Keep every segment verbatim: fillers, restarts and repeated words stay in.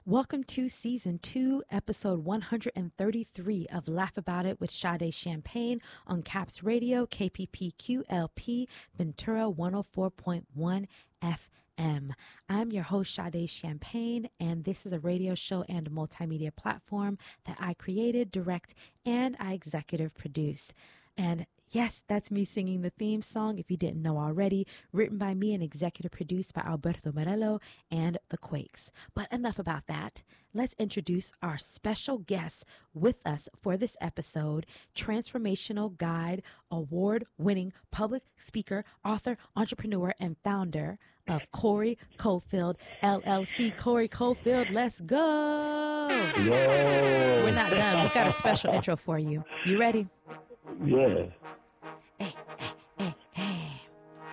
Welcome to season two, episode one hundred thirty-three of Laugh About It with Sade Champagne on Caps Radio, K P P Q L P, Ventura one oh four point one F M. I'm your host, Sade Champagne, and this is a radio show and multimedia platform that I created, direct, and I executive produce. And yes, that's me singing the theme song, if you didn't know already, written by me and executive produced by Alberto Morello and the Quakes. But enough about that. Let's introduce our special guest with us for this episode, transformational guide, award-winning public speaker, author, entrepreneur, and founder of Corey Cofield, L L C. Corey Cofield, let's go. Yo. We're not done. We got a special intro for you. You ready? Yeah. Hey, hey, hey, hey.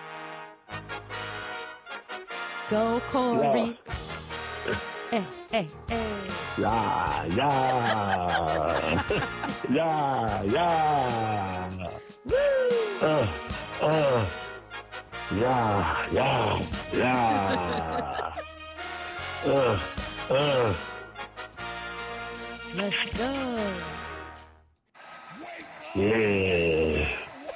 Go, Corey. Hey, hey, hey. Yeah, yeah. yeah, yeah. Woo! Uh, uh. Yeah, yeah, yeah. uh, uh. Let's go. Yeah.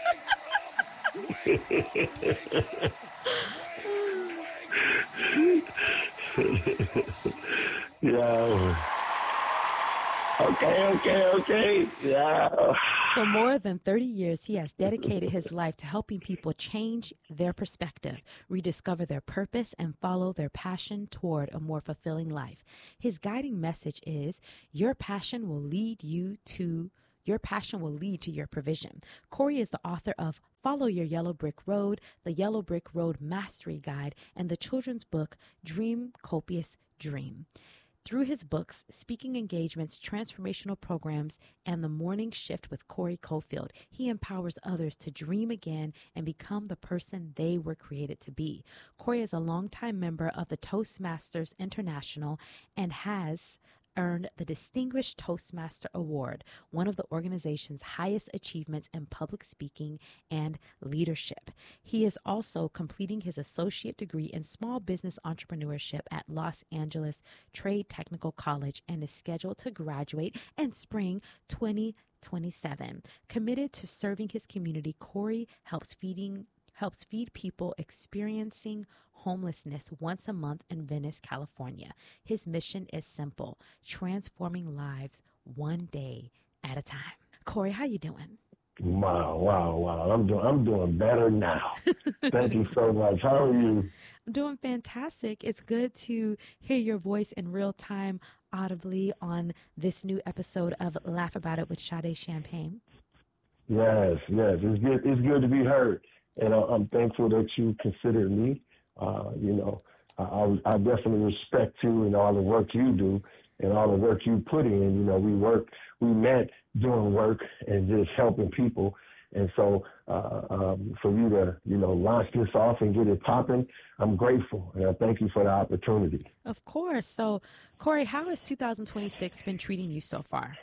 Yo. Okay, okay, okay. Yeah. For more than thirty years, he has dedicated his life to helping people change their perspective, rediscover their purpose, and follow their passion toward a more fulfilling life. His guiding message is, your passion will lead you to Your passion will lead to your provision. Corey is the author of Follow Your Yellow Brick Road, the Yellow Brick Road Mastery Guide, and the children's book, Dream Copious Dream. Through his books, speaking engagements, transformational programs, and the morning shift with Corey Cofield, he empowers others to dream again and become the person they were created to be. Corey is a longtime member of the Toastmasters International and has earned the Distinguished Toastmaster Award, one of the organization's highest achievements in public speaking and leadership. He is also completing his associate degree in small business entrepreneurship at Los Angeles Trade Technical College and is scheduled to graduate in spring twenty twenty-seven. Committed to serving his community, Corey helps feeding helps feed people experiencing homelessness once a month in Venice, California. His mission is simple, transforming lives one day at a time. Corey, how you doing? Wow, wow, wow. I'm doing I'm doing better now. Thank you so much. How are you? I'm doing fantastic. It's good to hear your voice in real time audibly on this new episode of Laugh About It with Sade Champagne. Yes, yes. It's good it's good to be heard. And I'm thankful that you consider me. Uh, you know, I, I definitely respect you and all the work you do and all the work you put in. You know, we work, we met doing work and just helping people. And so uh, um, for you to, you know, launch this off and get it popping, I'm grateful. And I thank you for the opportunity. Of course. So, Corey, how has two thousand twenty-six been treating you so far?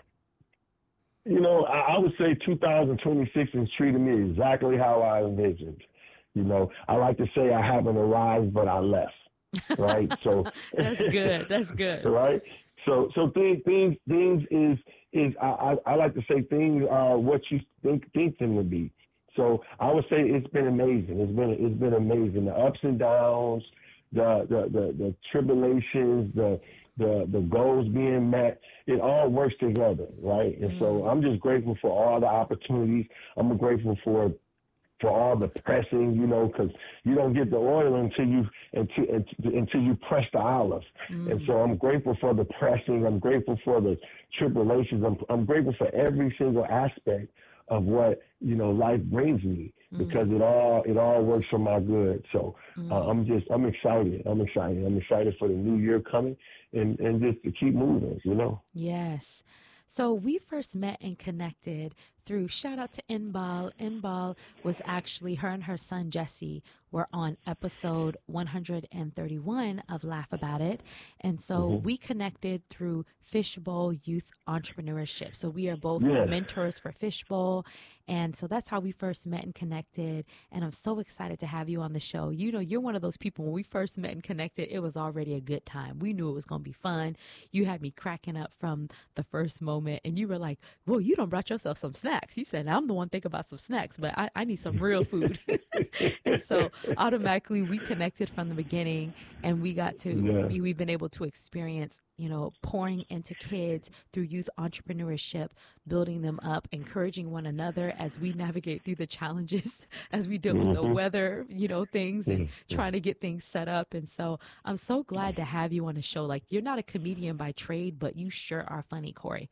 You know, I, I would say two thousand twenty-six is treating me exactly how I envisioned. You know, I like to say I haven't arrived, but I left. Right. So that's good. That's good. Right. So, so things, things, things is, is I, I, I like to say things are what you think, think them to be. So I would say it's been amazing. It's been, it's been amazing. The ups and downs, the, the, the, the tribulations, the, the, the goals being met, it all works together. Right. And mm. so I'm just grateful for all the opportunities. I'm grateful for for all the pressing, you know, because you don't get the oil until you until until you press the olive. Mm. And so I'm grateful for the pressing. I'm grateful for the tribulations. I'm I'm grateful for every single aspect of what, you know, life brings me mm. because it all it all works for my good. So mm. uh, I'm just I'm excited. I'm excited. I'm excited for the new year coming and and just to keep moving, you know. Yes. So we first met and connected through. Shout out to Inbal. Inbal was actually, her and her son Jesse were on episode one hundred thirty-one of Laugh About It. And so Mm-hmm. we connected through Fishbowl Youth Entrepreneurship. So we are both Yes. mentors for Fishbowl. And so that's how we first met and connected. And I'm so excited to have you on the show. You know, you're one of those people, when we first met and connected, it was already a good time. We knew it was going to be fun. You had me cracking up from the first moment. And you were like, well, you done brought yourself some snacks. You said, I'm the one thinking about some snacks, but I, I need some real food. And so automatically we connected from the beginning, and we got to, Yeah. we, we've been able to experience, you know, pouring into kids through youth entrepreneurship, building them up, encouraging one another as we navigate through the challenges, as we deal with the Mhm. weather, you know, things, and Mhm. trying to get things set up. And so I'm so glad to have you on the show. Like, you're not a comedian by trade, but you sure are funny, Corey.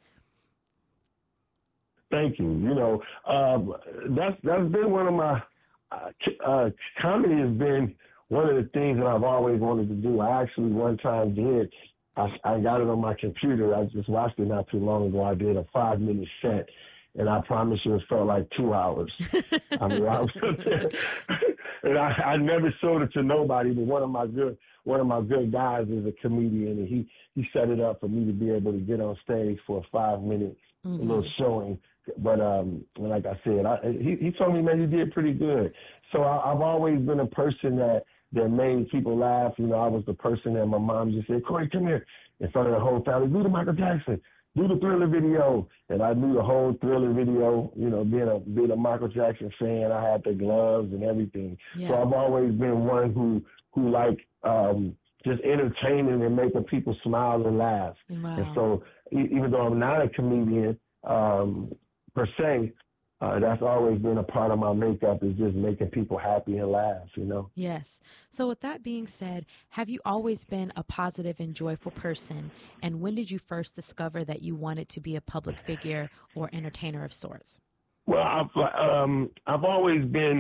Thank you. You know, um, that's that's been one of my uh, uh, comedy has been one of the things that I've always wanted to do. I actually one time did. I, I got it on my computer. I just watched it not too long ago. I did a five minute set, and I promise you, it felt like two hours. I mean, I was there, and I, I never showed it to nobody. But one of my good one of my good guys is a comedian, and he he set it up for me to be able to get on stage for a five minute Mm-hmm. little showing. But um, like I said, I, he, he told me, man, you did pretty good. So I, I've always been a person that, that made people laugh. You know, I was the person that my mom just said, Corey, come here, in front of the whole family, do the Michael Jackson, do the Thriller video. And I knew the whole Thriller video, you know, being a, being a Michael Jackson fan, I had the gloves and everything. Yeah. So I've always been one who, who like um, just entertaining and making people smile and laugh. Wow. And so e- even though I'm not a comedian, um, per se, uh, that's always been a part of my makeup, is just making people happy and laugh, you know? Yes. So with that being said, have you always been a positive and joyful person? And when did you first discover that you wanted to be a public figure or entertainer of sorts? Well, I've, um, I've always been,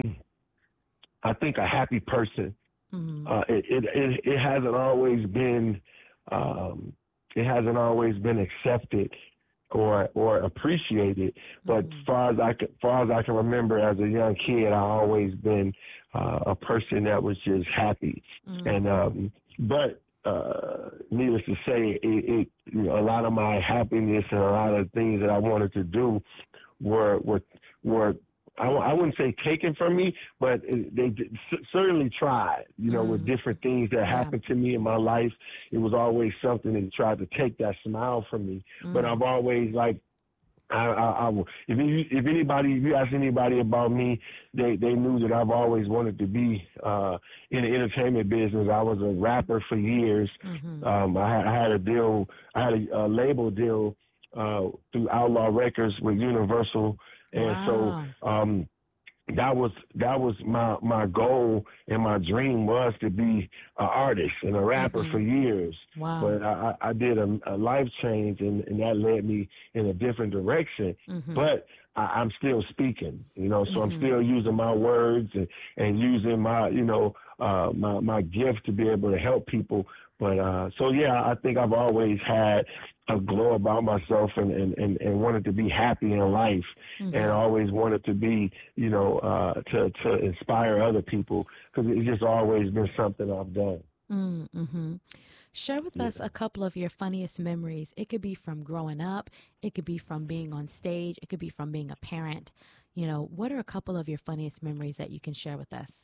I think, a happy person. Mm-hmm. Uh, it, it, it, it hasn't always been, um, it hasn't always been accepted or or appreciated, but Mm-hmm. as far as I can, far as I can remember, as a young kid, I always been uh, a person that was just happy, Mm-hmm. and um, but uh, needless to say, it, it you know, a lot of my happiness and a lot of things that I wanted to do were were were. I, I wouldn't say taken from me, but they did, certainly tried, you know, Mm. with different things that Yeah. happened to me in my life. It was always something that tried to take that smile from me. Mm. But I've always, like, I, I, I if, you, if anybody, if you ask anybody about me, they, they knew that I've always wanted to be uh, in the entertainment business. I was a rapper for years. Mm-hmm. Um, I, had, I had a deal, I had a, a label deal uh, through Outlaw Records with Universal. And Wow. so um, that was that was my, my goal and my dream was to be an artist and a rapper Mm-hmm. for years. Wow. But I, I did a, a life change, and, and that led me in a different direction. Mm-hmm. But I, I'm still speaking, you know, so Mhm. I'm still using my words and, and using my, you know, uh, my, my gift to be able to help people. But uh, so, yeah, I think I've always had a glow about myself and, and, and, and wanted to be happy in life, Mhm. and always wanted to be, you know, uh, to, to inspire other people, because it's just always been something I've done. Mm-hmm. Share with us a couple of your funniest memories. It could be from growing up. It could be from being on stage. It could be from being a parent. You know, what are a couple of your funniest memories that you can share with us?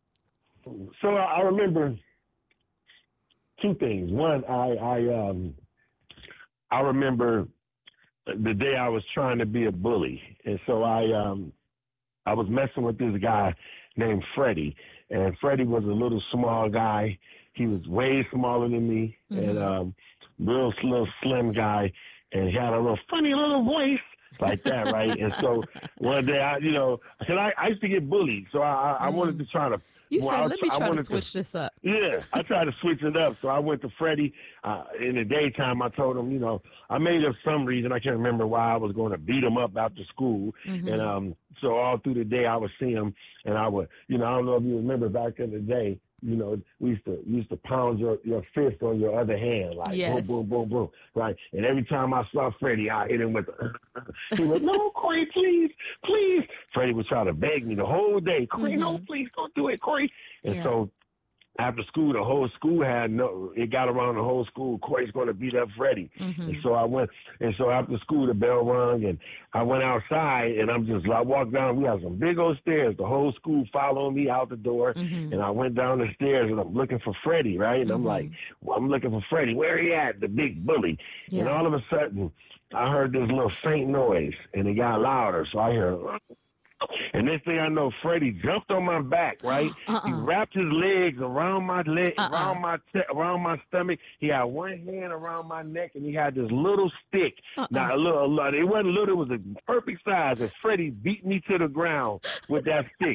So I I remember two things. One, I I um I remember the day I was trying to be a bully, and so I um I was messing with this guy named Freddie, and Freddie was a little small guy. He was way smaller than me, Mhm. and um real little slim guy, and he had a little funny little voice like that, right? And so one day, I, you know, because I, I used to get bullied, so I, I Mm. wanted to try to. You well, said, I- let me I try to wanted switch this up. Yeah, I tried to switch it up. So I went to Freddie uh, in the daytime. I told him, you know, I made up some reason. I can't remember why I was going to beat him up after school. Mhm. And um, so all through the day I would see him, and I would, you know, I don't know if you remember back in the day, you know, we used to we used to pound your, your fist on your other hand, like Yes. boom, boom, boom, boom, right? And every time I saw Freddie, I hit him with the, he was, no, Corey, please, please. Freddie was trying to beg me the whole day, Corey, Mm-hmm. no, please don't do it, Corey. And Yeah. so after school, the whole school had no, it got around the whole school, Corey's going to beat up Freddie. Mm-hmm. And so I went, and so after school, the bell rung, and I went outside, and I'm just, I walked down, we had some big old stairs. The whole school followed me out the door, Mm-hmm. and I went down the stairs, and I'm looking for Freddie, right? And I'm Mm-hmm. like, well, I'm looking for Freddie. Where he at? The big bully. Yeah. And all of a sudden, I heard this little faint noise, and it got louder. So I heard, and next thing I know, Freddie jumped on my back, right? Uh-uh. He wrapped his legs around my leg, Uh-uh. around my te- around my stomach. He had one hand around my neck, and he had this little stick. Uh-uh. Now, a little, a lot. It wasn't little. It was a perfect size. And Freddie beat me to the ground with that stick.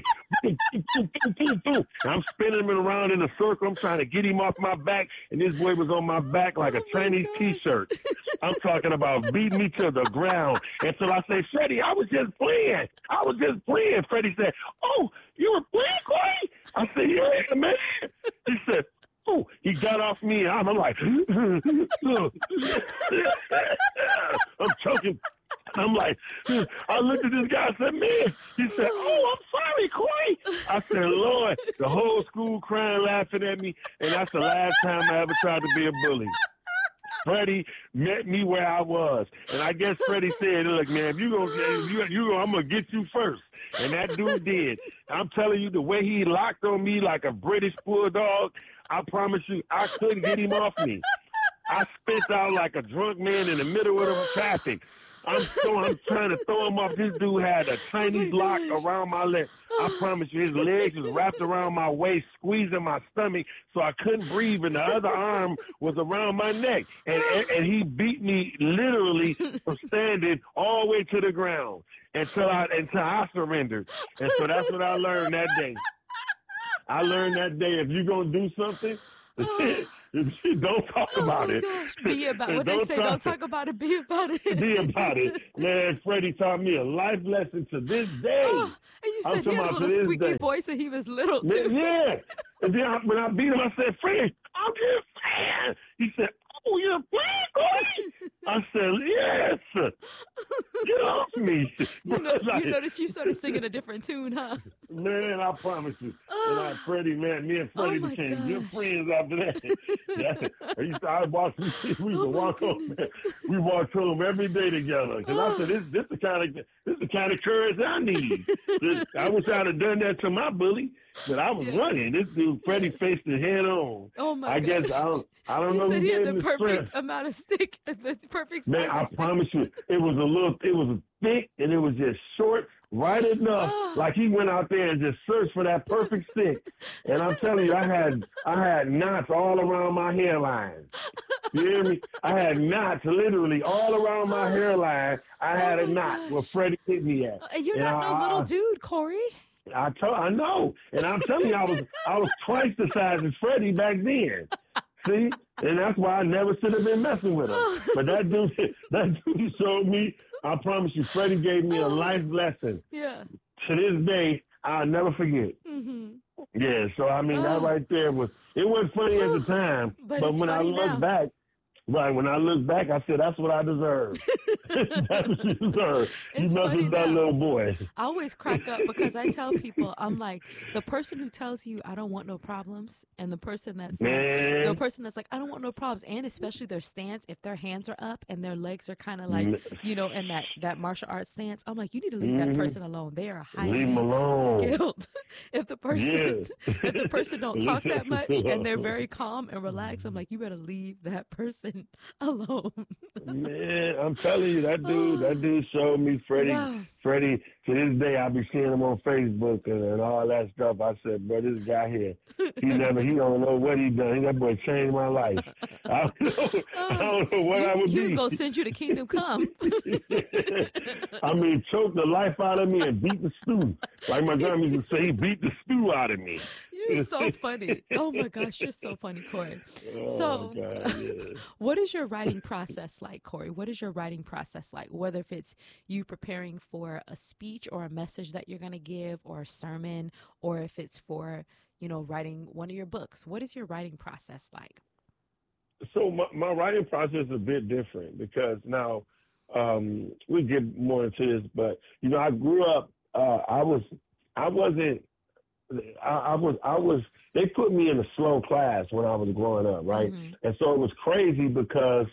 I'm spinning him around in a circle. I'm trying to get him off my back, and this boy was on my back like a Oh, my Chinese gosh. T-shirt. I'm talking about beating me to the ground. And so I say, Freddie, I was just playing. I was just playing. Freddie said, oh, you were playing, Corey? I said, yeah, man. He said, oh, he got off me, and I'm like, I'm choking. I'm like, I looked at this guy and said, man. He said, oh, I'm sorry, Corey. I said, Lord, the whole school crying, laughing at me, and that's the last time I ever tried to be a bully. Freddie met me where I was, and I guess Freddie said, "Look, man, if you gonna, if you, you, gonna, I'm gonna get you first." And that dude did. I'm telling you, the way he locked on me like a British bulldog, I promise you, I couldn't get him off me. I spit out like a drunk man in the middle of the traffic. I'm so I'm trying to throw him off. This dude had a Chinese Oh lock gosh. around my leg. I promise you, his legs was wrapped around my waist, squeezing my stomach, so I couldn't breathe, and the other arm was around my neck. And, and, and he beat me literally from standing all the way to the ground until I until I surrendered. And so that's what I learned that day. I learned that day, if you're gonna do something, don't talk Oh about my it. gosh. Be about what they Don't say. talk- Don't talk about it. Be about it. Be about it. Man, Freddie taught me a life lesson to this day. Oh, and you I'm said he talking had a about to little this squeaky day. voice and he was little Man, too. yeah. And then I, when I beat him, I said, Freddie, I'm just saying. He said, oh, you're playing, Corey? I said, yes. Get off me. You, know, Like, you notice you started singing a different tune, huh? Man, I promise you. And I, Freddie, man, me and Oh, Freddie my became good gosh. friends after that. Yeah. I used to, I walked, we used to Oh, my walk home. goodness. We walked home every day together. Because I said, this, this the kind of this the kind of courage I need. This, I wish I'd have done that to my bully, but I was Yes. running. This dude, Freddie, Yes. faced it head on. Oh my I gosh. guess I don't. I don't He know said who he gave had him the the perfect strength. amount of stick, the perfect size Man, I of stick. promise you, it was a little, it was thick, and it was just short, right enough. Oh. Like he went out there and just searched for that perfect stick. And I'm telling you, I had, I had knots all around my hairline. You hear me? I had knots literally all around my hairline. I had Oh a my knot gosh. where Freddie hit me at. And you're And not I- no little I- dude, Corey. I told, I know, and I'm telling you, I was, I was twice the size as Freddie back then. See, and that's why I never should have been messing with him. But that dude, that dude showed me. I promise you, Freddie gave me a life lesson. Yeah. To this day, I'll never forget. hmm Yeah, so I mean, that Oh. right there was, it wasn't funny at the time, But but it's when I funny look now. back, right, when I look back, I said, that's what I deserve. That's what you deserve. You It's mess funny with that now. little boy. I always crack up because I tell people, I'm like, the person who tells you I don't want no problems, and the person that's like, Man. the person that's like, I don't want no problems, and especially their stance, if their hands are up and their legs are kind of like, Mm. you know, in that, that martial arts stance, I'm like, you need to leave that Mhm. person alone. They are Leave him highly alone. skilled. If the person, Yeah. if the person don't talk that much and they're very calm and relaxed, I'm like, you better leave that person alone. Man, I'm telling you, that dude, that dude showed me Freddie. Wow. Freddie, to this day, I be seeing him on Facebook and, and all that stuff. I said, bro, this guy here, he never, he don't know what he done. He that boy changed my life. I don't know, I don't know what You- I would he be. was gonna send you to Kingdom Come. I mean, choke the life out of me and beat the stew. Like my grandma used to say, he beat the stew out of me. You're so funny. Oh my gosh, you're so funny, Corey. Oh, So, God, yeah. what is your writing process like, Corey? What is your writing process like? Whether if it's you preparing for a speech or a message that you're going to give or a sermon, or if it's for, you know, writing one of your books. What is your writing process like? So my, my writing process is a bit different because now um, we get more into this, but you know, I grew up. Uh, I was, I wasn't. I, I was, I was. They put me in a slow class when I was growing up, right? Mm-hmm. And so it was crazy because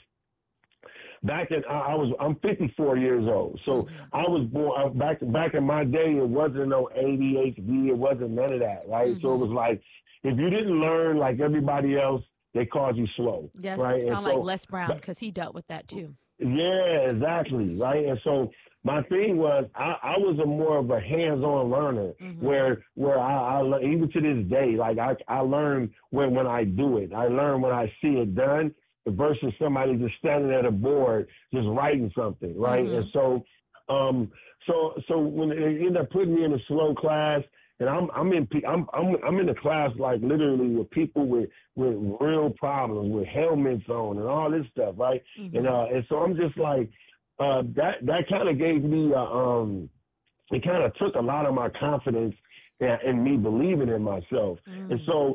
back in I, I was I'm fifty-four years old, so Mm-hmm. I was born back back in my day. It wasn't no A D H D. It wasn't none of that, right? Mm-hmm. So it was like if you didn't learn like everybody else, they called you slow, Yes, right? And sound like so, Les Brown because he dealt with that too. yeah, exactly, right. And so my thing was I, I was a more of a hands-on learner, Mm-hmm. where where I, I le- even to this day, like I I learn when when I do it. I learn when I see it done versus somebody just standing at a board just writing something, right? Mm-hmm. And so um so so when they end up putting me in a slow class. And I'm I'm in I'm I'm I'm in the class like literally with people with with real problems with helmets on and all this stuff, right? Mm-hmm. And uh and so I'm just like uh that that kind of gave me uh, um it kind of took a lot of my confidence in, in me believing in myself. Mm-hmm. And so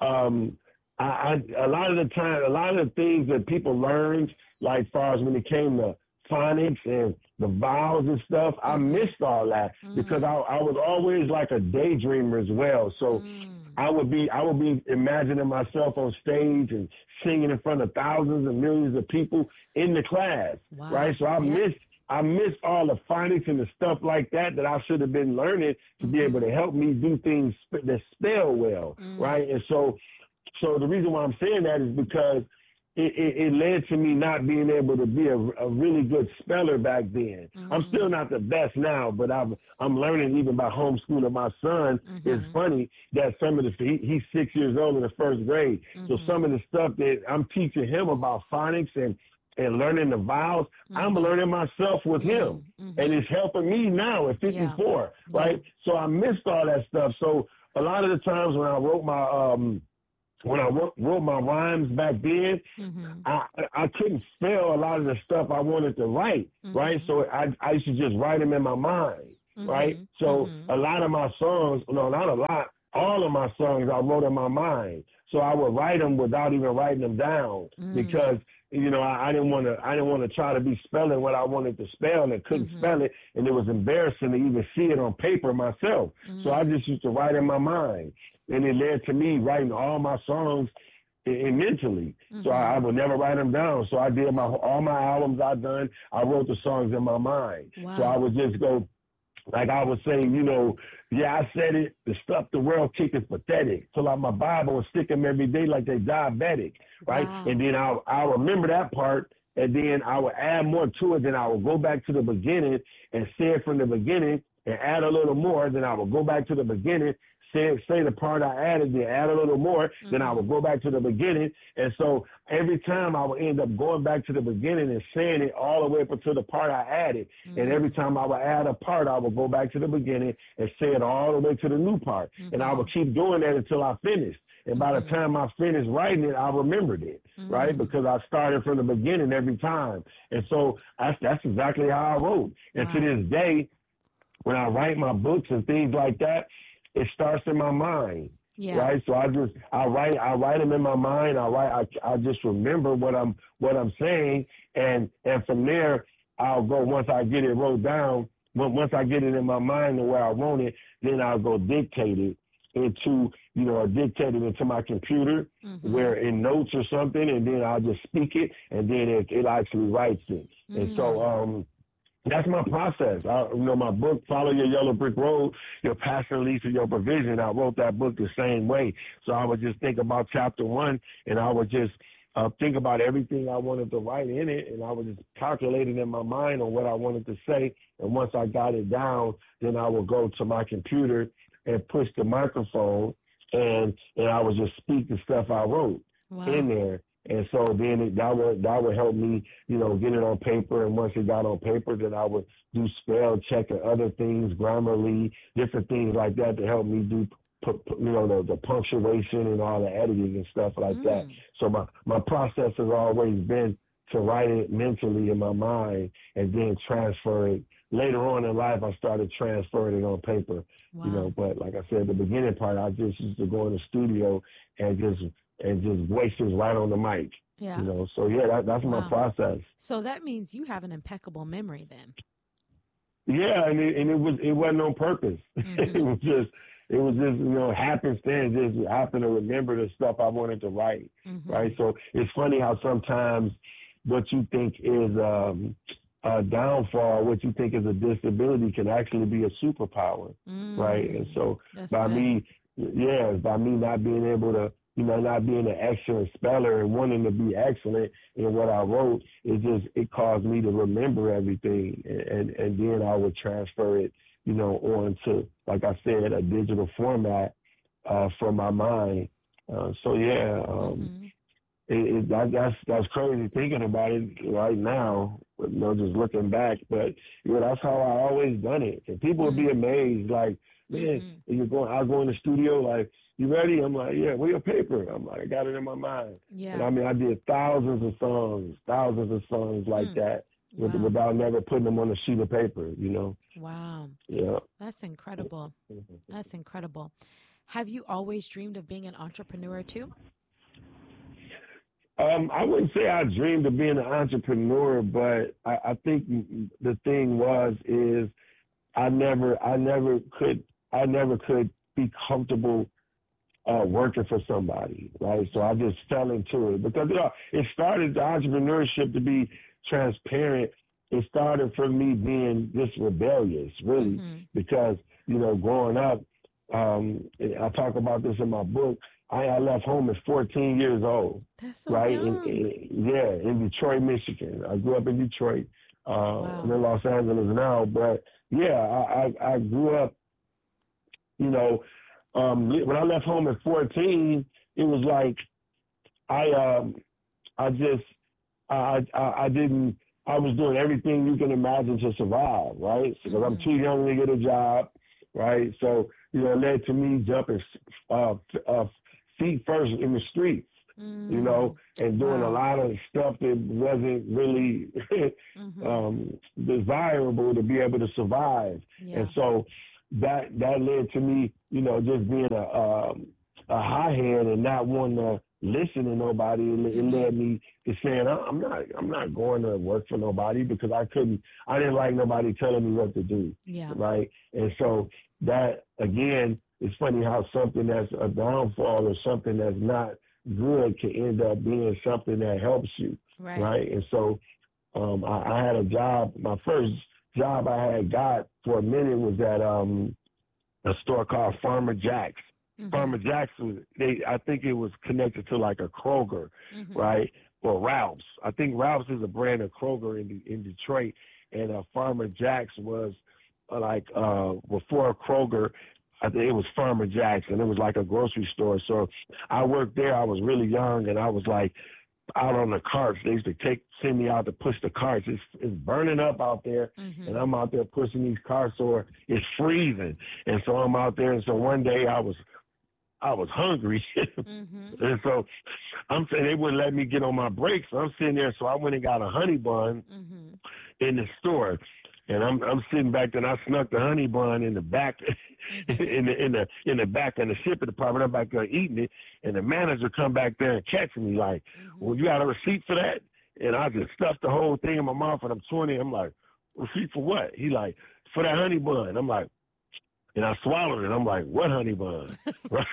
um I, I a lot of the time a lot of the things that people learned like far as when it came to phonics and the vowels and stuff, I Mm-hmm. missed all that Mm-hmm. because I, I was always like a daydreamer as well. So Mm-hmm. I would be I would be imagining myself on stage and singing in front of thousands and millions of people in the class, Wow. right? So I Yep. missed I missed all the phonics and the stuff like that that I should have been learning to Mm-hmm. be able to help me do things that spell well, Mm-hmm. right? And so so the reason why I'm saying that is because it, it, it led to me not being able to be a, a really good speller back then. Mm-hmm. I'm still not the best now, but I'm I'm learning even by homeschooling my son. Mm-hmm. It's funny that some of the he, he's six years old in the first grade, Mm-hmm. so some of the stuff that I'm teaching him about phonics and and learning the vowels, Mm-hmm. I'm learning myself with him, Mm-hmm. and it's helping me now at fifty-four, Yeah. right? Yeah. So I missed all that stuff. So a lot of the times when I wrote my um when I wrote, wrote my rhymes back then, Mm-hmm. I I couldn't spell a lot of the stuff I wanted to write, Mm-hmm. right? So I I used to just write them in my mind, Mm-hmm. right? So Mm-hmm. a lot of my songs, no, not a lot, all of my songs I wrote in my mind. So I would write them without even writing them down Mm-hmm. because you know I, I didn't want to I didn't want to try to be spelling what I wanted to spell and couldn't Mm-hmm. spell it, and it was embarrassing to even see it on paper myself. Mm-hmm. So I just used to write in my mind, and it led to me writing all my songs and mentally. Mm-hmm. So I, I would never write them down. So I did my all my albums I done. I wrote the songs in my mind. Wow. So I would just go, like I was saying, you know, yeah, I said it. The stuff the world kick is pathetic. Pull out my Bible and stick them every day like they diabetic, right? Wow. And then I'll I'll remember that part. And then I would add more to it. Then I would go back to the beginning and say it from the beginning and add a little more. Then I would go back to the beginning, say say the part I added, then add a little more. Mm-hmm. Then I would go back to the beginning. And so every time I would end up going back to the beginning and saying it all the way up to the part I added. Mm-hmm. And every time I would add a part, I would go back to the beginning and say it all the way to the new part. Mm-hmm. And I would keep doing that until I finished. And by the time I finished writing it, I remembered it, mm-hmm. right? Because I started from the beginning every time. And so that's, that's exactly how I wrote. And wow. to this day, when I write my books and things like that, it starts in my mind, yeah. right? So I just, I write, I write them in my mind. I write, I, I just remember what I'm, what I'm saying. And, and from there, I'll go, once I get it wrote down, once I get it in my mind the way I want it, then I'll go dictate it into, you know, or dictate it into my computer, mm-hmm. where in notes or something, and then I'll just speak it, and then it, it actually writes it. Mm-hmm. And so um, that's my process. I, you know, my book, Follow Your Yellow Brick Road, Your Passion Leads to Your Provision, I wrote that book the same way. So I would just think about chapter one, and I would just uh, think about everything I wanted to write in it, and I would just calculate it in my mind on what I wanted to say. And once I got it down, then I would go to my computer and push the microphone, and and I would just speak the stuff I wrote wow. in there. And so then it, that would that would help me, you know, get it on paper. And once it got on paper, then I would do spell check and other things, Grammarly, different things like that to help me do, you know, the, the punctuation and all the editing and stuff like mm. that. So my, my process has always been to write it mentally in my mind and then transfer it, later on in life, I started transferring it on paper. Wow. You know, but like I said, the beginning part, I just used to go in the studio and just and just voices right on the mic. Yeah. You know, so yeah, that, that's Wow. my process. So that means you have an impeccable memory then. Yeah, and it, and it was it wasn't on purpose. Mm-hmm. It was just it was just you know happenstance. Just happen to remember the stuff I wanted to write. Mm-hmm. Right. So it's funny how sometimes what you think is um, a downfall, what you think is a disability, can actually be a superpower. Mm. Right. And so That's by good. me, yeah, by me not being able to. You know, not being an excellent speller and wanting to be excellent in what I wrote, it just it caused me to remember everything, and and, and then I would transfer it, you know, onto, like I said, a digital format uh, from my mind. Uh, so yeah, um, Mm-hmm. it, it, that, that's that's crazy thinking about it right now. You know, just looking back, but yeah, that's how I always done it, and people would be amazed, like, man, Mm-hmm. you're going. I go in the studio like. You ready? I'm like, yeah, where your paper? I'm like, I got it in my mind. Yeah. And I mean, I did thousands of songs, thousands of songs like Mm. that with, Wow. without never putting them on a sheet of paper, you know? Wow. Yeah. That's incredible. That's incredible. Have you always dreamed of being an entrepreneur too? Um, I wouldn't say I dreamed of being an entrepreneur, but I, I think the thing was, is I never, I never could, I never could be comfortable Uh, working for somebody, right? So I just fell into it because you know, it started the entrepreneurship to be transparent. It started from me being just rebellious, really, Mm-hmm. because you know, growing up, um, I talk about this in my book. I, I left home at fourteen years old, That's so right? young. In, in, yeah, in Detroit, Michigan. I grew up in Detroit. Uh, Wow. I'm in Los Angeles now, but yeah, I, I, I grew up, you know. Um, when I left home at fourteen, it was like I, um, I just, I, I, I didn't, I was doing everything you can imagine to survive, right? Because Mm-hmm. I'm too young to get a job, right? So, you know, it led to me jumping uh, uh, feet first in the streets, Mm-hmm. you know, and doing Wow. a lot of stuff that wasn't really Mm-hmm. um, desirable to be able to survive. Yeah. And so, that that led to me, you know, just being a um, a hothead and not wanting to listen to nobody. It, it led me to saying, I'm not I'm not going to work for nobody because I couldn't. I didn't like nobody telling me what to do. Yeah. Right. And so that again, it's funny how something that's a downfall or something that's not good can end up being something that helps you. Right. Right. And so um, I, I had a job. My first job I had got for a minute was at um, a store called Farmer Jack's. Mm-hmm. Farmer Jack's was they I think it was connected to like a Kroger, Mm-hmm. right? Or Ralph's. I think Ralph's is a brand of Kroger in in Detroit, and uh, Farmer Jack's was uh, like uh, before Kroger. I think it was Farmer Jack's, and it was like a grocery store. So I worked there. I was really young, and I was like out on the carts. They used to take send me out to push the carts. It's, it's burning up out there, Mm-hmm. and I'm out there pushing these carts, or it's freezing. And so I'm out there. And so one day I was I was hungry, Mm-hmm. and so I'm saying they wouldn't let me get on my breaks. So I'm sitting there. So I went and got a honey bun Mm-hmm. in the store. And I'm I'm sitting back there, and I snuck the honey bun in the back, Mm-hmm. in the in the in the back in the shipping department. I'm back there eating it, and the manager come back there and catch me like, Mm-hmm. "Well, you got a receipt for that?" And I just stuffed the whole thing in my mouth, and I'm twenty. I'm like, "Receipt for what?" He like, "For that honey bun." I'm like, and I swallowed it. I'm like, "What honey bun?" Right?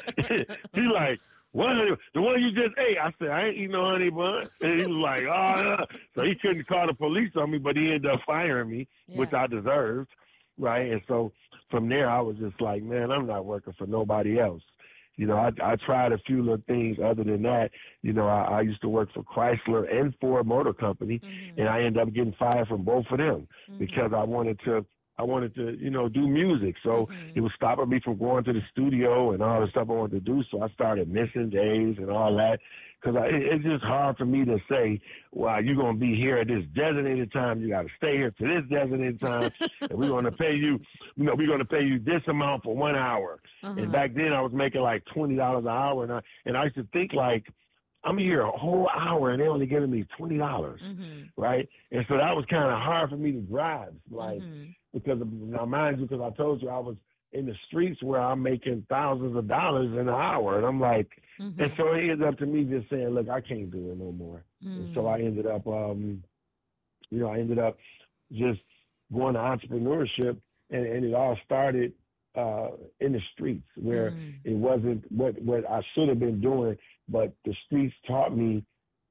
He like, "What honey? The one you just ate?" I said, "I ain't eating no honey bun." And he was like, "Oh," yeah. So he couldn't call the police on me, but he ended up firing me, Yeah. which I deserved, right? And so from there, I was just like, man, I'm not working for nobody else. You know, I, I tried a few little things. Other than that, you know, I, I used to work for Chrysler and Ford Motor Company, Mm-hmm. and I ended up getting fired from both of them Mm-hmm. because I wanted to. I wanted to, you know, do music. So Mhm. it was stopping me from going to the studio and all the stuff I wanted to do. So I started missing days and all that. Because it, it's just hard for me to say, well, you're going to be here at this designated time. You got to stay here to this designated time. And we're going to pay you, you know, we're going to pay you this amount for one hour. Uh-huh. And back then I was making like twenty dollars an hour. And I, and I used to think like, I'm here a whole hour and they only giving me twenty dollars, mm-hmm. right? And so that was kind of hard for me to grasp, like mm-hmm. because of, now mind you, because I told you I was in the streets where I'm making thousands of dollars in an hour, and I'm like, mm-hmm. and so it ended up to me just saying, look, I can't do it no more. Mm-hmm. And so I ended up, um, you know, I ended up just going to entrepreneurship, and, and it all started uh, in the streets where mm. it wasn't what, what I should have been doing, but the streets taught me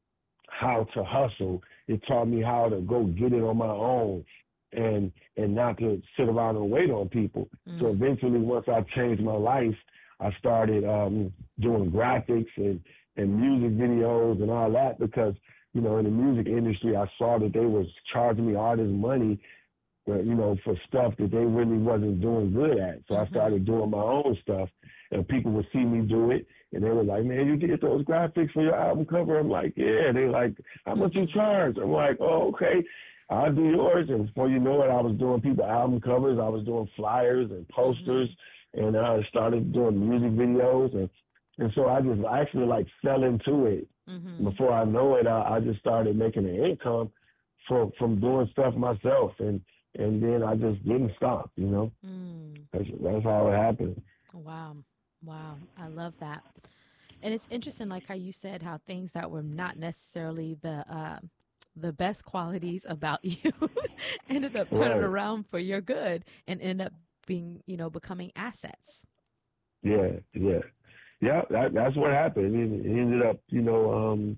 how to hustle. It taught me how to go get it on my own and and not to sit around and wait on people. Mm. So eventually, once I changed my life, I started um, doing graphics and, and music videos and all that because, you know, in the music industry, I saw that they was charging me all this money you know, for stuff that they really wasn't doing good at. So mm-hmm. I started doing my own stuff, and people would see me do it, and they were like, man, you did those graphics for your album cover? I'm like, yeah. They're like, how much you charge? I'm like, oh, okay, I'll do yours. And before you know it, I was doing people album covers. I was doing flyers and posters, mm-hmm. and I started doing music videos. And, and so I just actually, like, fell into it. Mm-hmm. Before I know it, I, I just started making an income from, from doing stuff myself. And And then I just didn't stop, you know. Mm. That's, that's how it happened. Wow. Wow. I love that. And it's interesting, like how you said, how things that were not necessarily the uh, the best qualities about you ended up turning right. around for your good and ended up being, you know, becoming assets. Yeah, yeah. Yeah, that, that's what happened. It, it ended up, you know, um,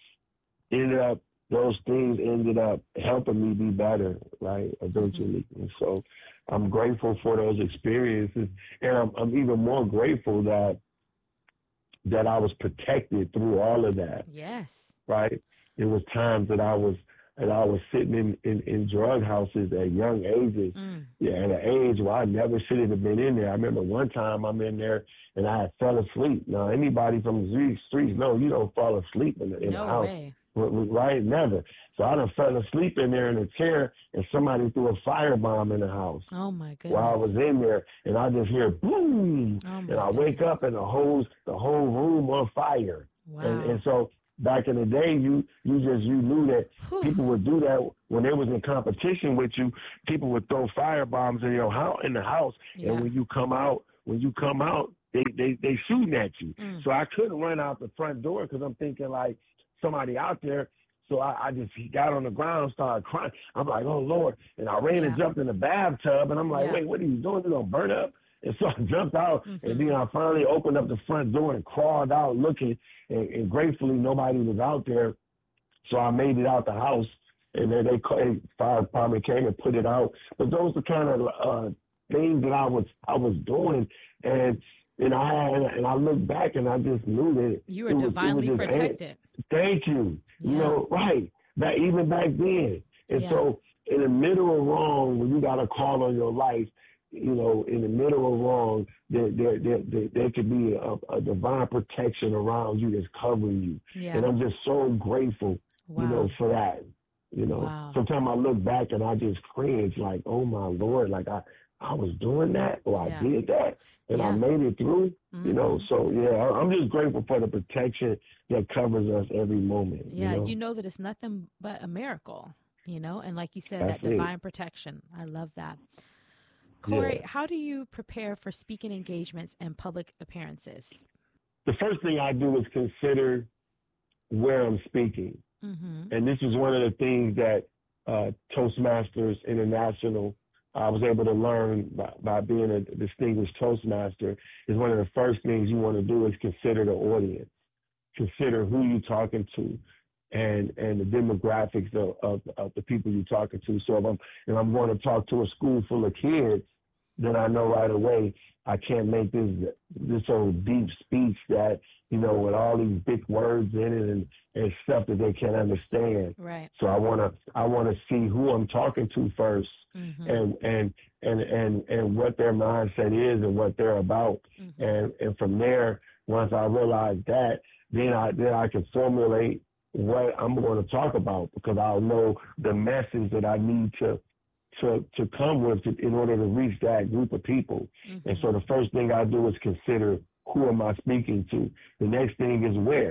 ended up, those things ended up helping me be better, right, eventually. Mm-hmm. And so I'm grateful for those experiences. And I'm, I'm even more grateful that that I was protected through all of that. Yes. Right? There was times that I was that I was sitting in, in, in drug houses at young ages, mm. yeah, at an age where I never should have been in there. I remember one time I'm in there and I had fell asleep. Now, anybody from the streets know you don't fall asleep in the, in no the house. Way. Right? Never. So I done fell asleep in there in a chair and somebody threw a firebomb in the house. Oh my goodness. While I was in there and I just hear boom. Oh and I goodness. Wake up and the whole the whole room on fire. Wow. And, and so back in the day you you just you knew that Whew. People would do that when they was in competition with you. People would throw firebombs in your house in the house yeah. and when you come out when you come out they they, they shooting at you. Mm. So I couldn't run out the front door because I'm thinking like somebody out there. So I, I just got on the ground, started crying. I'm like, oh, Lord. And I ran yeah. and jumped in the bathtub. And I'm like, yeah. wait, what are you doing? You're going to burn up? And so I jumped out. Mm-hmm. And then I finally opened up the front door and crawled out looking. And, and gratefully, nobody was out there. So I made it out the house. And then they called, fire department came and put it out. But those are kind of uh, things that I was I was doing. And And I and I look back and I just knew that you were divinely was just, protected. Thank you. Yeah. You know, right. That even back then. And yeah. so in the middle of wrong, when you got a call on your life, you know, in the middle of wrong, there there there, there, there could be a, a divine protection around you that's covering you. Yeah. And I'm just so grateful, wow. you know, for that. You know, wow. sometimes I look back and I just cringe like, oh my Lord, like I, I was doing that or yeah. I did that and yeah. I made it through, mm-hmm. you know. So, yeah, I'm just grateful for the protection that covers us every moment. Yeah, you know, you know that it's nothing but a miracle, you know, and like you said, That's that divine it. protection. I love that. Corey, yeah. how do you prepare for speaking engagements and public appearances? The first thing I do is consider where I'm speaking. Mm-hmm. And this is one of the things that uh, Toastmasters International I was able to learn by, by being a distinguished Toastmaster is one of the first things you want to do is consider the audience, consider who you're talking to and, and the demographics of, of, of the people you're talking to. So if I'm, if I'm going to talk to a school full of kids, then I know right away I can't make this this old deep speech that, you know, with all these big words in it and, and stuff that they can't understand. Right. So I wanna I wanna see who I'm talking to first, mm-hmm. and, and and and and what their mindset is and what they're about. Mm-hmm. And and from there, once I realize that, then I then I can formulate what I'm going to talk about because I'll know the message that I need to to to come with to, in order to reach that group of people. Mm-hmm. And so the first thing I do is consider who am I speaking to. The next thing is where.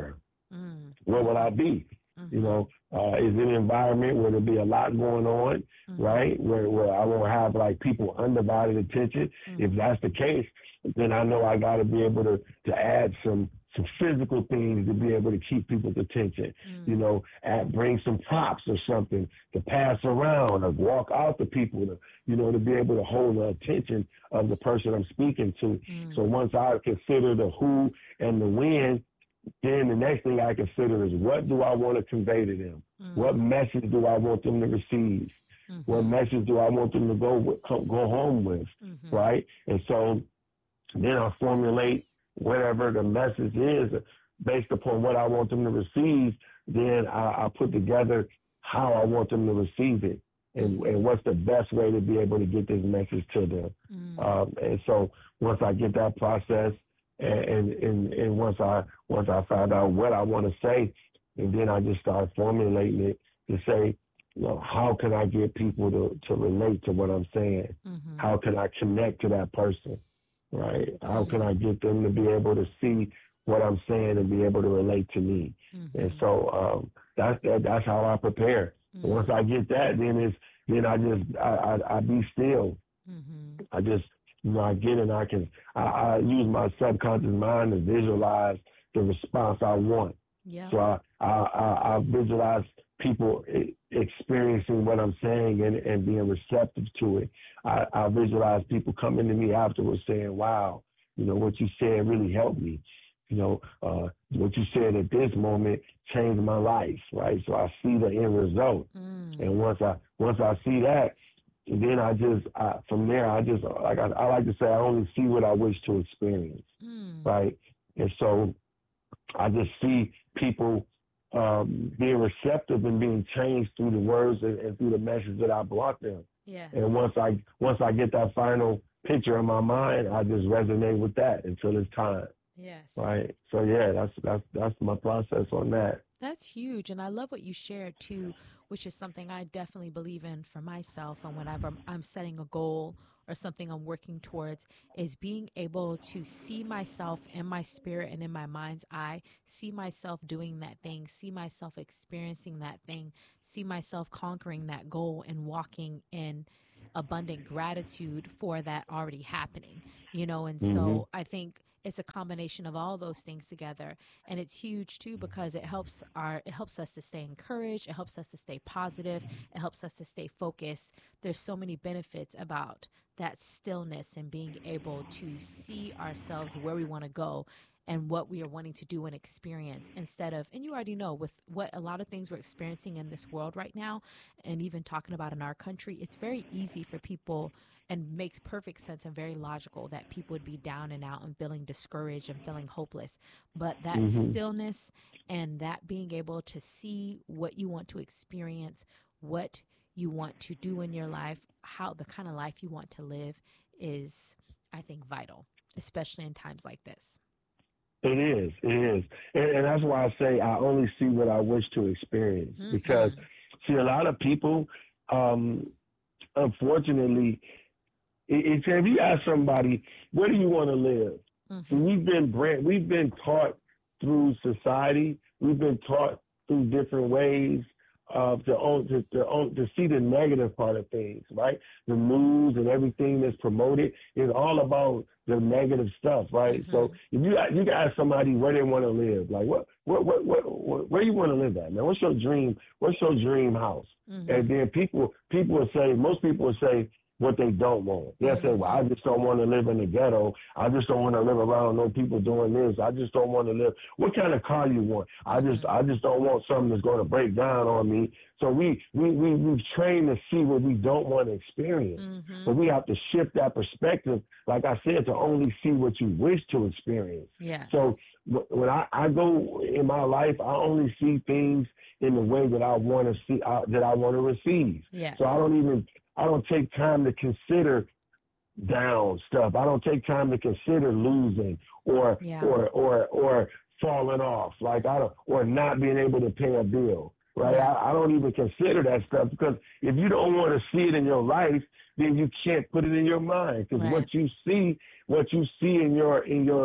Mm. Where will I be? Mm-hmm. You know, uh, is it an environment where there'll be a lot going on, Mm-hmm. right? Where where I won't have like people undivided attention. Mm-hmm. If that's the case, then I know I got to be able to to add some some physical things to be able to keep people's attention. Mm-hmm. You know, add, bring some props or something to pass around or walk out to people to, you know, to be able to hold the attention of the person I'm speaking to. Mm-hmm. So once I consider the who and the when, then the next thing I consider is what do I want to convey to them? Mm-hmm. What message do I want them to receive? Mm-hmm. What message do I want them to go with, go home with, mm-hmm. right? And so then I formulate whatever the message is based upon what I want them to receive. Then I, I put together how I want them to receive it and, and what's the best way to be able to get this message to them. Mm-hmm. Um, and so once I get that process, And, and and once I once I find out what I want to say, and then I just start formulating it to say, you know, how can I get people to, to relate to what I'm saying? Mm-hmm. How can I connect to that person, right? Mm-hmm. How can I get them to be able to see what I'm saying and be able to relate to me? Mm-hmm. And so um, that's that, that's how I prepare. Mm-hmm. Once I get that, then it's then I just I I, I be still. Mm-hmm. I just You know, I get it and I can, I, I use my subconscious mind to visualize the response I want. Yeah. So I, I, I, I visualize people experiencing what I'm saying and, and being receptive to it. I, I visualize people coming to me afterwards saying, wow, you know, what you said really helped me. You know, uh, what you said at this moment changed my life, right? So I see the end result. Mm. And once I, once I see that, and then I just, I, from there, I just, like I, I like to say, I only see what I wish to experience, mm. right? And so I just see people um, being receptive and being changed through the words and, and through the message that I brought them. Yes. And once I once I get that final picture in my mind, I just resonate with that until it's time. Yes. Right. So yeah, that's that's that's my process on that. That's huge. And I love what you shared too, which is something I definitely believe in for myself. And whenever I'm setting a goal or something I'm working towards, is being able to see myself in my spirit and in my mind's eye, see myself doing that thing, see myself experiencing that thing, see myself conquering that goal and walking in abundant gratitude for that already happening, you know? And mm-hmm. so I think it's a combination of all those things together. And it's huge too, because it helps our, it helps us to stay encouraged. It helps us to stay positive. It helps us to stay focused. There's so many benefits about that stillness and being able to see ourselves where we want to go and what we are wanting to do and experience instead of, and you already know with what a lot of things we're experiencing in this world right now, and even talking about in our country, it's very easy for people and makes perfect sense and very logical that people would be down and out and feeling discouraged and feeling hopeless. But that mm-hmm. stillness and that being able to see what you want to experience, what you want to do in your life, how the kind of life you want to live is, I think, vital, especially in times like this. It is, it is. And, and that's why I say I only see what I wish to experience. Mm-hmm. Because, see, a lot of people, um, unfortunately, it's if you ask somebody, where do you want to live? Mm-hmm. So we've been brand, we've been taught through society, we've been taught through different ways uh, to, own, to, to, own, to see the negative part of things, right? The news and everything that's promoted is all about the negative stuff, right? Mm-hmm. So if you you can ask somebody where they want to live, like what what what, what, what where you want to live at, man? What's your dream? What's your dream house? Mm-hmm. And then people people will say, most people will say what they don't want. They'll mm-hmm. say, well, I just don't want to live in the ghetto. I just don't want to live around no people doing this. I just don't want to live. What kind of car you want? I just I just don't want something that's going to break down on me. So we we we we've trained to see what we don't want to experience. Mm-hmm. But we have to shift that perspective, like I said, to only see what you wish to experience. Yes. So when I, I go in my life, I only see things in the way that I want to see, uh, that I want to receive. Yes. So I don't even I don't take time to consider down stuff. I don't take time to consider losing or yeah. or or or falling off, like I don't, or not being able to pay a bill. Right? Yeah. I, I don't even consider that stuff, because if you don't want to see it in your life, then you can't put it in your mind. Because right. what you see, what you see in your in your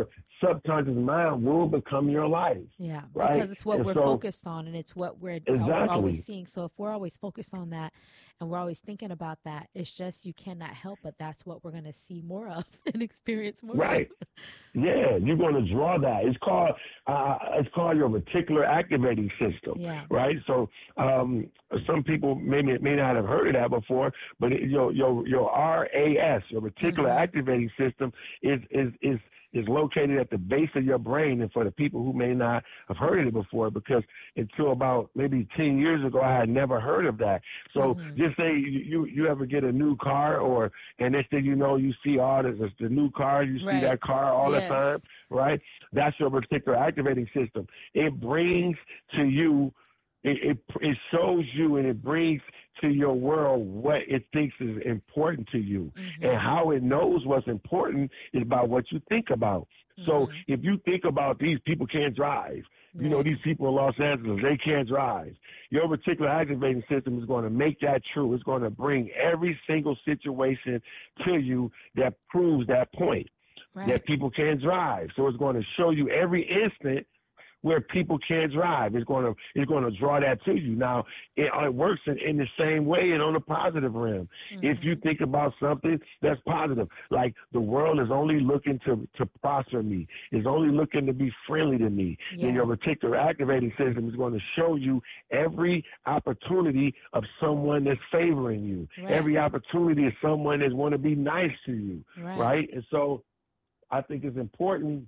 subconscious mind will become your life. Yeah, right? because it's what And we're so, focused on, and it's what we're uh, we're exactly. always seeing. So if we're always focused on that, and we're always thinking about that, it's just you cannot help but that's what we're going to see more of and experience more of. Right. Yeah, you're going to draw that. It's called uh, it's called your reticular activating system, Yeah. right? So um, some people may may not have heard of that before, but it, your your your R A S, your reticular Mm-hmm. activating system, is is is is located at the base of your brain. And for the people who may not have heard of it before, because until about maybe ten years ago, I had never heard of that. So Mm-hmm. just say you, you, you ever get a new car, or, and next thing you know, you see all this, the new car, you see Right. that car all Yes. the time, right? That's your reticular activating system. It brings to you, it, it, it shows you and it brings to your world what it thinks is important to you. Mm-hmm. And how it knows what's important is about what you think about. So Mm-hmm. if you think about these people can't drive, you know, Right. these people in Los Angeles, they can't drive. Your reticular activating system is going to make that true. It's going to bring every single situation to you that proves that point, Right. that people can't drive. So it's going to show you every instant where people can't drive. It's going to it's going to draw that to you. Now, it, it works in, in the same way and on the positive realm. Mm-hmm. If you think about something that's positive, like the world is only looking to, to prosper me, is only looking to be friendly to me, Yeah. then your reticular activating system is going to show you every opportunity of someone that's favoring you, Right. every opportunity of someone that's want to be nice to you, Right. right? And so I think it's important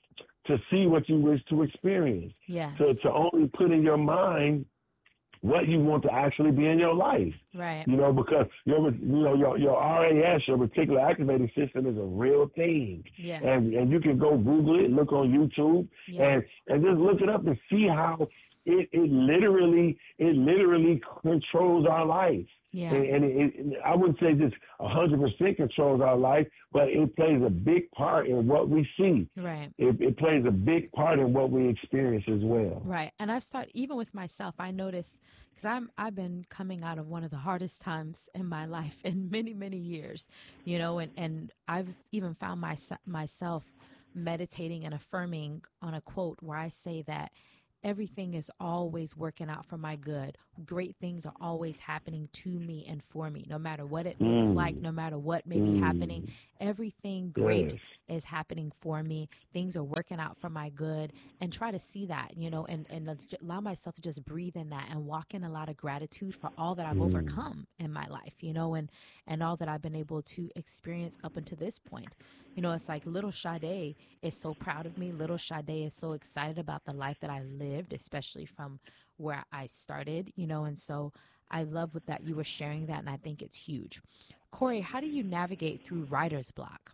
to see what you wish to experience, Yes. to, to only put in your mind what you want to actually be in your life. Right. You know, because your you know your your R A S, your reticular activating system, is a real thing. Yes. And and you can go Google it, look on YouTube, Yeah. and and just look it up and see how it, it literally it literally controls our life. Yeah. And, and it, it, I wouldn't say this one hundred percent controls our life, but it plays a big part in what we see. Right. It, it plays a big part in what we experience as well. Right. And I've started, even with myself, I noticed, because I'm, I've been coming out of one of the hardest times in my life in many, many years, you know, and, and I've even found my, myself meditating and affirming on a quote where I say that everything is always working out for my good. Great things are always happening to me and for me, no matter what it looks Mm. like, no matter what may be Mm. happening. Everything great Yes. is happening for me. Things are working out for my good, and try to see that, you know, and, and allow myself to just breathe in that and walk in a lot of gratitude for all that I've Mm. overcome in my life, you know, and, and all that I've been able to experience up until this point. You know, it's like little Sade is so proud of me. Little Sade is so excited about the life that I lived, especially from where I started, you know, and so I love what that you were sharing that, and I think it's huge. Corey, how do you navigate through writer's block?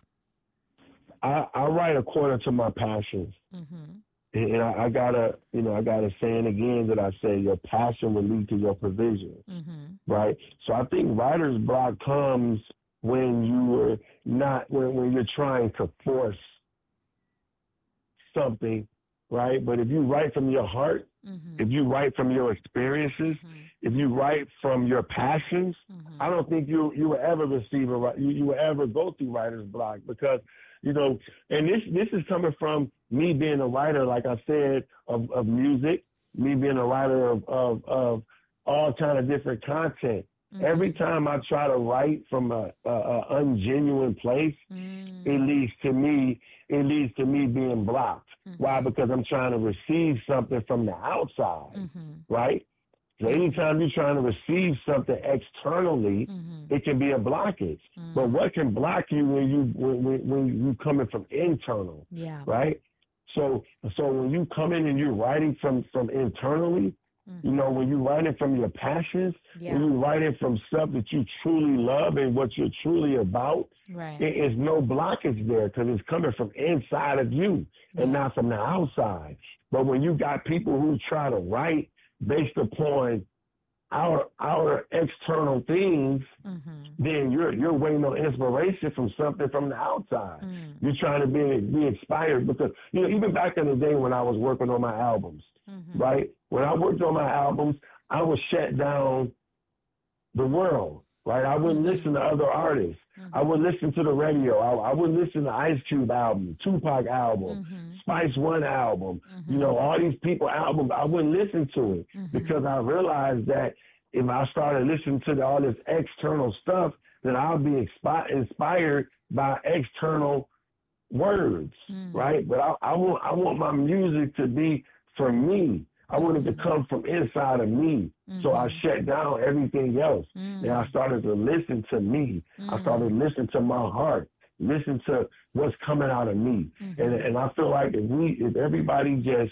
I, I write according to my passions. Mm-hmm. And I, I gotta, you know, I gotta say it again that I say your passion will lead to your provision, Mm-hmm. right? So I think writer's block comes when you are not, when, when you're trying to force something, right? But if you write from your heart, Mm-hmm. if you write from your experiences, Mm-hmm. if you write from your passions, Mm-hmm. I don't think you you will ever receive a you, you will ever go through writer's block, because you know, and this this is coming from me being a writer, like I said, of, of music, me being a writer of, of of all kind of different content. Mm-hmm. Every time I try to write from a, a, a ungenuine place, Mm-hmm. it leads to me it leads to me being blocked. Mm-hmm. Why? Because I'm trying to receive something from the outside, Mm-hmm. right? So anytime you're trying to receive something externally, Mm-hmm. it can be a blockage. Mm-hmm. But what can block you when you when, when, when you coming from internal, Yeah. right? So so when you come in and you're writing from from internally, Mm-hmm. you know, when you're writing from your passions, Yeah. when you're writing from stuff that you truly love and what you're truly about, Right. there is no blockage there, because it's coming from inside of you and Yeah. not from the outside. But when you got people who try to write based upon our our external things, Mm-hmm. then you're you're waiting on inspiration from something from the outside. Mm. You're trying to be be inspired, because you know, even back in the day when I was working on my albums, Mm-hmm. right? When I worked on my albums, I would shut down the world. right? I wouldn't Mm-hmm. listen to other artists. Mm-hmm. I would listen to the radio. I, I would listen to Ice Cube album, Tupac album, mm-hmm. Spice One album, mm-hmm. you know, all these people albums. I wouldn't listen to it mm-hmm. because I realized that if I started listening to all this external stuff, then I'll be expi- inspired by external words, mm-hmm. right? But I, I want I want my music to be for me. I want it to come from inside of me. Mm-hmm. So I shut down everything else. Mm-hmm. And I started to listen to me. Mm-hmm. I started to listen to my heart, listen to what's coming out of me. Mm-hmm. And and I feel like if we, if everybody just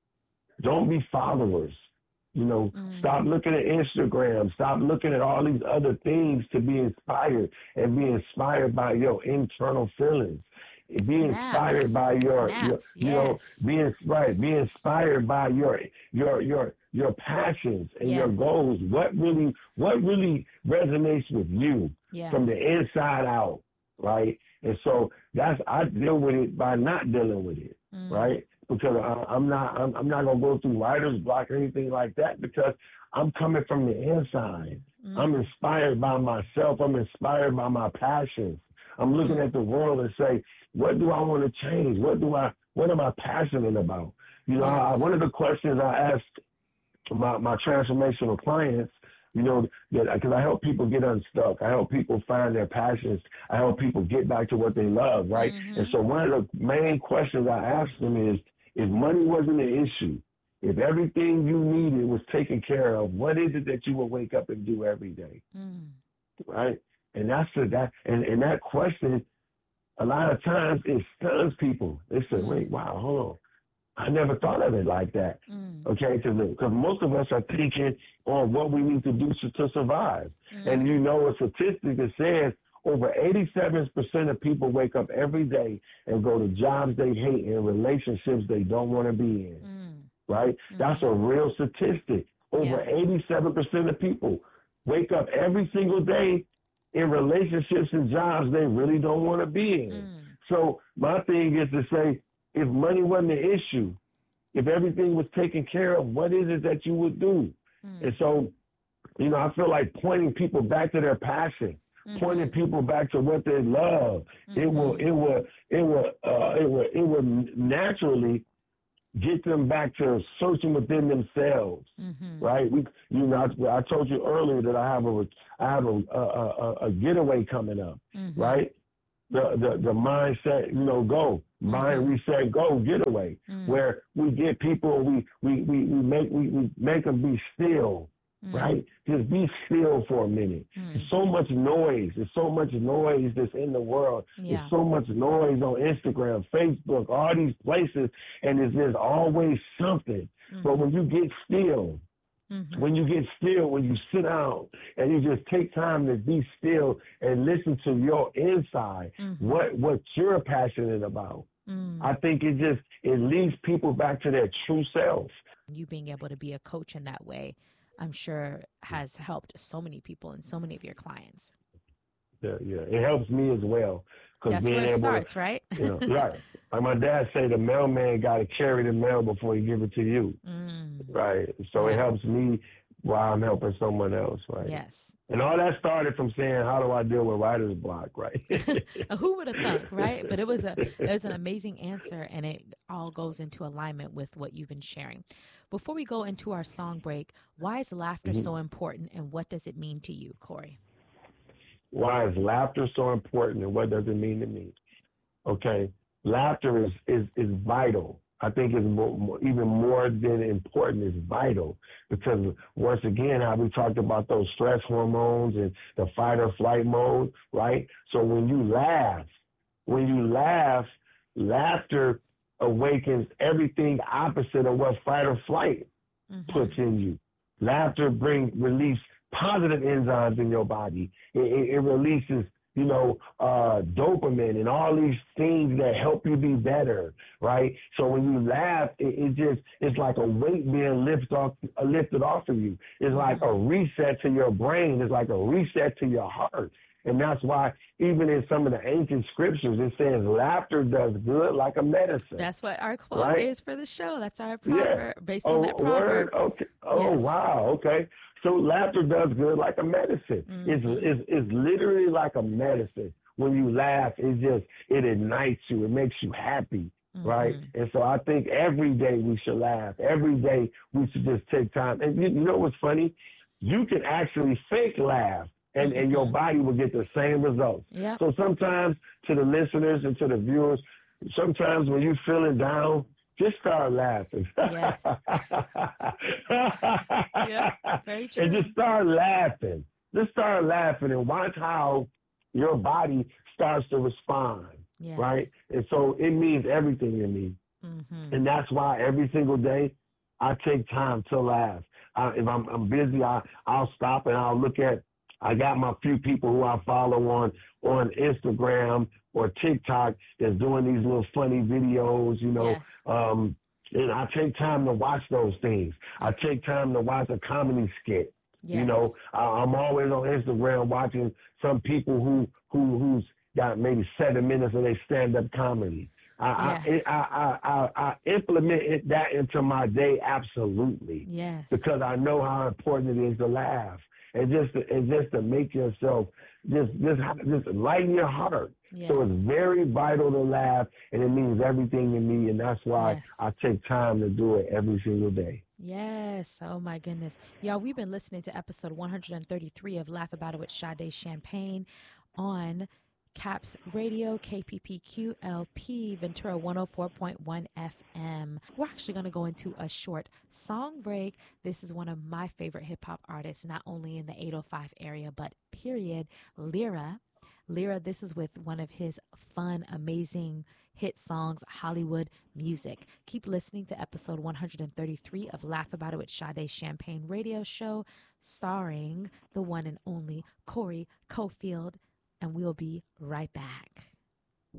don't be followers, you know, mm-hmm. stop looking at Instagram, stop looking at all these other things to be inspired and be inspired by your internal feelings. Be Snaps. inspired by your, your you yes. know, be right, be inspired by your your your your passions and yes. your goals. What really what really resonates with you yes. from the inside out, right? And so that's I deal with it by not dealing with it, mm. right? Because I, I'm not I'm, I'm not gonna go through writer's block or anything like that because I'm coming from the inside. Mm. I'm inspired by myself. I'm inspired by my passions. I'm looking at the world and say, what do I want to change? What do I, what am I passionate about? You know, yes. I, one of the questions I asked my, my transformational clients, you know, that because I help people get unstuck. I help people find their passions. I help people get back to what they love, right? Mm-hmm. And so one of the main questions I asked them is, if money wasn't an issue, if everything you needed was taken care of, what is it that you would wake up and do every day, mm. right? And that's a, that, and, and that question, a lot of times it stuns people. They say, mm. wait, wow, hold on. I never thought of it like that. Mm. Okay, because most of us are thinking on what we need to do to, to survive. Mm. And you know a statistic that says over eighty-seven percent of people wake up every day and go to jobs they hate and relationships they don't want to be in. Mm. Right? Mm. That's a real statistic. Over yeah. eighty-seven percent of people wake up every single day in relationships and jobs they really don't want to be in. Mm. So my thing is to say, if money wasn't an issue, if everything was taken care of, what is it that you would do? Mm. And so, you know, I feel like pointing people back to their passion, mm-hmm. pointing people back to what they love, mm-hmm. it will, it will, it will, uh, it will, it will naturally get them back to searching within themselves, mm-hmm. right? We, you know, I, I told you earlier that I have a, I have a, a, a, a getaway coming up, mm-hmm. right? The, the the mindset, you know, go mm-hmm. mind reset, go getaway, mm-hmm. where we get people, we we we, we make we, we make them be still, mm-hmm. right? Just be still for a minute. Mm-hmm. There's so much noise. There's so much noise that's in the world. Yeah. There's so much noise on Instagram, Facebook, all these places, and there's, there's always something. Mm-hmm. But when you get still, mm-hmm. when you get still, when you sit down and you just take time to be still and listen to your inside, mm-hmm. what what you're passionate about, mm-hmm. I think it just it leads people back to their true self. You being able to be a coach in that way, I'm sure has helped so many people and so many of your clients. Yeah, yeah. It helps me as well. That's where it starts, to, right? You know, right. Like my dad say, the mailman got to carry the mail before he give it to you. Mm. Right. So yeah. It helps me while I'm helping someone else, right? Yes. And all that started from saying, how do I deal with writer's block, right? Who would have thunk, right? But it was a it was an amazing answer, and it all goes into alignment with what you've been sharing. Before we go into our song break, why is laughter mm-hmm. so important, and what does it mean to you, Corey? Why is laughter so important, and what does it mean to me? Okay, laughter is is, is vital. I think it's more, more, even more than important, it's vital because once again, how we talked about those stress hormones and the fight or flight mode, right? So when you laugh, when you laugh, laughter awakens everything opposite of what fight or flight mm-hmm. puts in you. Laughter brings release positive enzymes in your body. It, it, it releases, you know, uh, dopamine and all these things that help you be better, right? So when you laugh, it, it just, it's like a weight being lifted off, uh, lifted off of you. It's like a reset to your brain. It's like a reset to your heart. And that's why even in some of the ancient scriptures, it says laughter does good like a medicine. That's what our quote right? is for the show. That's our proverb, yeah. based oh, on that proverb. Word? Okay. Oh, yes. wow. Okay. So laughter does good like a medicine. Mm-hmm. It's, it's it's literally like a medicine. When you laugh, it just it ignites you. It makes you happy, mm-hmm. right? And so I think every day we should laugh. Every day we should just take time. And you, you know what's funny? You can actually fake laugh, and, mm-hmm. and your body will get the same results. Yep. So sometimes to the listeners and to the viewers, sometimes when you're feeling down, just start laughing. Yes. Yeah, very true. And just start laughing. Just start laughing and watch how your body starts to respond, yes. right? And so it means everything to me. Mm-hmm. And that's why every single day I take time to laugh. I, if I'm, I'm busy, I, I'll stop and I'll look at, I got my few people who I follow on, on Instagram or TikTok that's doing these little funny videos, you know. Yes. Um, and I take time to watch those things. I take time to watch a comedy skit. Yes. You know, I'm always on Instagram watching some people who who who's got maybe seven minutes of their stand-up comedy. I, yes. I, I, I, I implement it, that into my day absolutely. Yes. Because I know how important it is to laugh and just to, and just to make yourself just just just lighten your heart. Yes. So it's very vital to laugh, and it means everything to me, and that's why yes. I take time to do it every single day. Yes. Oh, my goodness. Y'all, we've been listening to episode one hundred thirty-three of Laugh About It with Sade Champagne on Caps Radio, K P P Q L P, Ventura one oh four point one F M. We're actually going to go into a short song break. This is one of my favorite hip-hop artists, not only in the eight oh five area, but period, Lyra. Lyra, this is with one of his fun, amazing hit songs, Hollywood Music. Keep listening to episode one hundred thirty-three of Laugh About It with Sade Champagne radio show, starring the one and only Corey Cofield, and we'll be right back.